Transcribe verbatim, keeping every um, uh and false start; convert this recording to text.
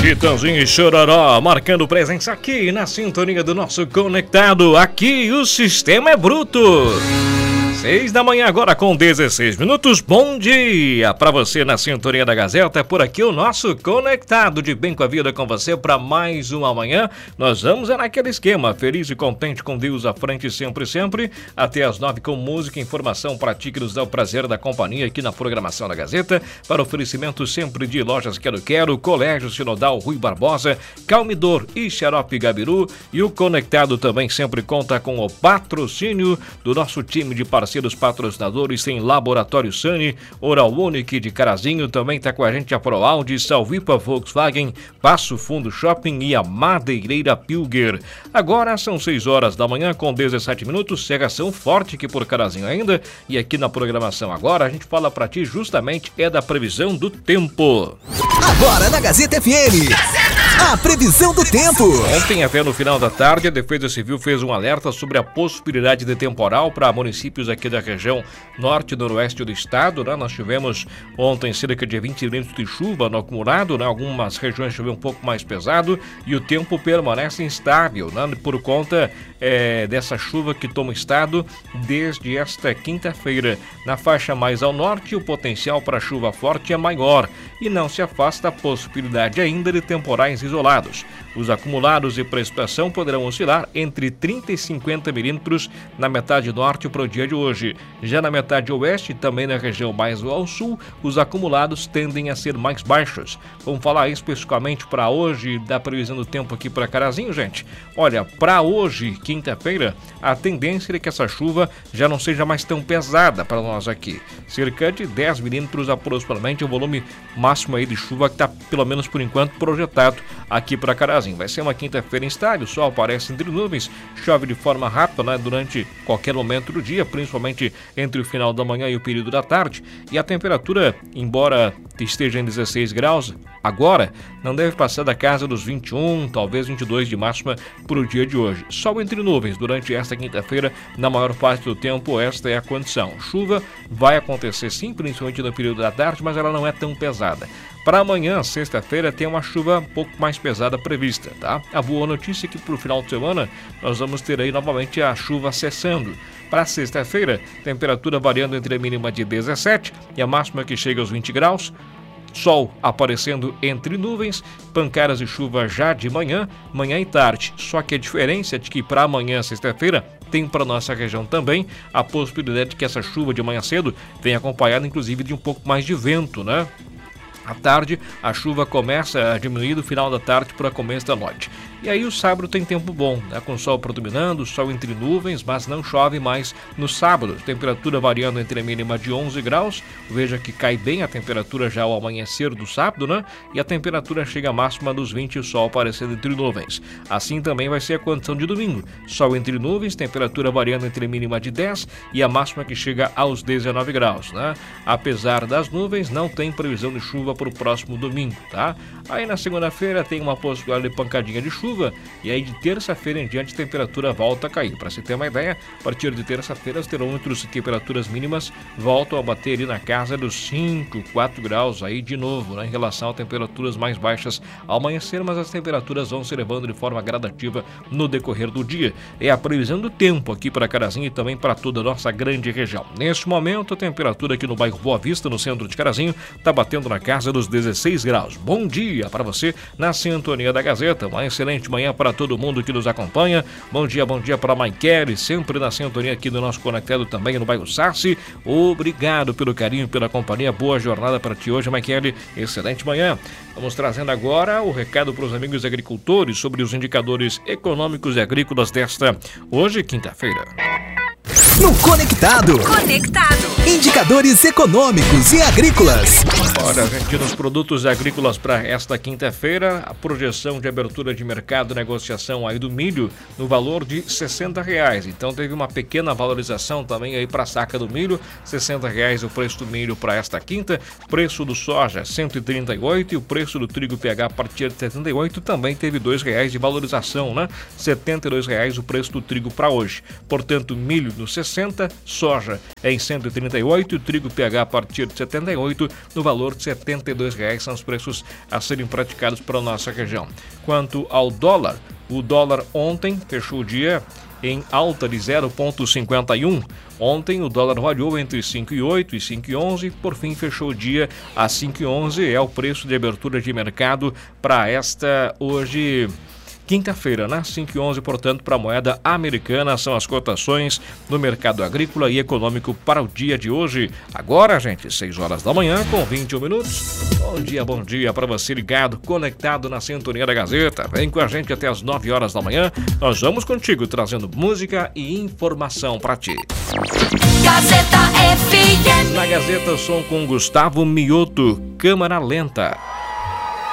Chitãozinho e Chororó marcando presença aqui na sintonia do nosso Conectado. Aqui o sistema é bruto. Seis da manhã agora com dezesseis minutos. Bom dia para você na sintonia da Gazeta. Por aqui o nosso Conectado de Bem com a Vida com você para mais uma manhã. Nós vamos é naquele esquema, feliz e contente com Deus à frente sempre, sempre. Até as nove com música, informação para ti que nos dá o prazer da companhia aqui na programação da Gazeta. Para oferecimento sempre de Lojas Quero Quero, Colégio Sinodal Rui Barbosa, Calmidor e Xarope Gabiru. E o Conectado também sempre conta com o patrocínio do nosso time de parceiros. Os patrocinadores tem Laboratório Sani, Oral Unique de Carazinho, também está com a gente a ProAude, Salvipa Volkswagen, Passo Fundo Shopping e a Madeireira Pilger. Agora são seis horas da manhã com dezessete minutos, serração forte aqui por Carazinho ainda, e aqui na programação agora a gente fala para ti justamente é da previsão do tempo. Agora na Gazeta F M, a previsão do tempo. Ontem até no final da tarde a Defesa Civil fez um alerta sobre a possibilidade de temporal para municípios aqui da região norte e noroeste do estado, né? Nós tivemos ontem cerca de vinte milímetros de chuva no acumulado, né? Algumas regiões choveu um pouco mais pesado e o tempo permanece instável, né? Por conta é, dessa chuva que toma o estado desde esta quinta-feira. Na faixa mais ao norte, o potencial para chuva forte é maior e não se afasta a possibilidade ainda de temporais isolados. Os acumulados de precipitação poderão oscilar entre trinta e cinquenta milímetros na metade norte para o dia de hoje. Já na metade oeste, também na região mais ao sul, os acumulados tendem a ser mais baixos. Vamos falar especificamente para hoje da previsão do tempo aqui para Carazinho, gente. Olha, para hoje, quinta-feira, a tendência é que essa chuva já não seja mais tão pesada para nós aqui. Cerca de dez milímetros aproximadamente o volume máximo aí de chuva que está, pelo menos por enquanto, projetado aqui para Carazinho. Vai ser uma quinta-feira instável, o sol aparece entre nuvens, chove de forma rápida, né, durante qualquer momento do dia, principalmente entre o final da manhã e o período da tarde, e a temperatura, embora esteja em dezesseis graus, agora não deve passar da casa dos vinte e um, talvez vinte e dois de máxima para o dia de hoje. Sol entre nuvens durante esta quinta-feira, na maior parte do tempo, esta é a condição. Chuva vai acontecer sim, principalmente no período da tarde, mas ela não é tão pesada. Para amanhã, sexta-feira, tem uma chuva um pouco mais pesada prevista, tá? A boa notícia é que para o final de semana nós vamos ter aí novamente a chuva cessando. Para sexta-feira, temperatura variando entre a mínima de dezessete e a máxima que chega aos vinte graus. Sol aparecendo entre nuvens, pancadas de chuva já de manhã, manhã e tarde. Só que a diferença é de que para amanhã, sexta-feira, tem para nossa região também a possibilidade de que essa chuva de manhã cedo venha acompanhada inclusive de um pouco mais de vento, né? À tarde, a chuva começa a diminuir do final da tarde para o começo da noite. E aí o sábado tem tempo bom, né? Com o sol predominando, sol entre nuvens, mas não chove mais no sábado. Temperatura variando entre a mínima de onze graus. Veja que cai bem a temperatura já ao amanhecer do sábado, né? E a temperatura chega à máxima dos vinte e o sol aparecendo entre nuvens. Assim também vai ser a condição de domingo. Sol entre nuvens, temperatura variando entre a mínima de dez e a máxima que chega aos dezenove graus, né? Apesar das nuvens, não tem previsão de chuva para o próximo domingo, tá? Aí na segunda-feira tem uma possibilidade de pancadinha de chuva e aí de terça-feira em diante a temperatura volta a cair. Para você ter uma ideia, a partir de terça-feira os termômetros e temperaturas mínimas voltam a bater ali na casa dos cinco, quatro graus aí de novo, né? Em relação a temperaturas mais baixas ao amanhecer, mas as temperaturas vão se elevando de forma gradativa no decorrer do dia. É a previsão do tempo aqui para Carazinho e também para toda a nossa grande região. Neste momento a temperatura aqui no bairro Boa Vista, no centro de Carazinho, está batendo na casa dos dezesseis graus. Bom dia para você na sintonia da Gazeta. Uma excelente manhã para todo mundo que nos acompanha. Bom dia, bom dia para a Maikele, sempre na sintonia aqui do nosso Conectado também no bairro Sarce. Obrigado pelo carinho, pela companhia. Boa jornada para ti hoje, Maikele. Excelente manhã. Vamos trazendo agora o recado para os amigos agricultores sobre os indicadores econômicos e agrícolas desta hoje, quinta-feira. No Conectado. Conectado. Indicadores econômicos e agrícolas. Olha, gente, nos produtos agrícolas para esta quinta-feira, a projeção de abertura de mercado, negociação aí do milho no valor de sessenta reais. Então teve uma pequena valorização também aí para a saca do milho, sessenta reais o preço do milho para esta quinta, preço do soja cento e trinta e oito e o preço do trigo P H a partir de setenta e oito também teve dois reais de valorização, né? setenta e dois reais o preço do trigo para hoje. Portanto, milho no e sessenta, soja em cento e trinta e oito, trigo P H a partir de setenta e oito, no valor de setenta e dois reais são os preços a serem praticados para a nossa região. Quanto ao dólar, o dólar ontem fechou o dia em alta de zero vírgula cinquenta e um. Ontem o dólar variou entre cinco e oito e cinco e onze, por fim fechou o dia a cinco e onze, é o preço de abertura de mercado para esta hoje quinta-feira, né? cinco e onze, portanto, para a moeda americana são as cotações no mercado agrícola e econômico para o dia de hoje. Agora, gente, seis horas da manhã com vinte e um minutos. Bom dia, bom dia para você ligado, conectado na sintonia da Gazeta. Vem com a gente até as nove horas da manhã. Nós vamos contigo trazendo música e informação para ti. Gazeta F M. Na Gazeta, som com Gustavo Mioto, Câmara Lenta.